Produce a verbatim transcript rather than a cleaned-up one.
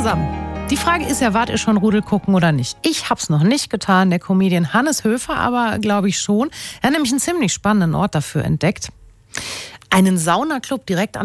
zusammen. Die Frage ist ja, wart ihr schon Rudel gucken oder nicht? Ich hab's noch nicht getan, der Comedian Hannes Höfer aber, glaube ich schon. Er hat nämlich einen ziemlich spannenden Ort dafür entdeckt. Einen Saunaclub direkt an